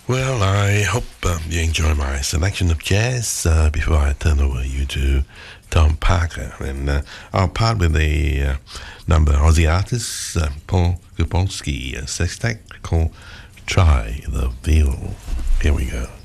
Well, I hope you enjoy my selection of jazz before I turn over you to Tom Parker. And I'll part with a number Aussie artist, Paul Gopolsky, sextet called Try the Veal. Here we go.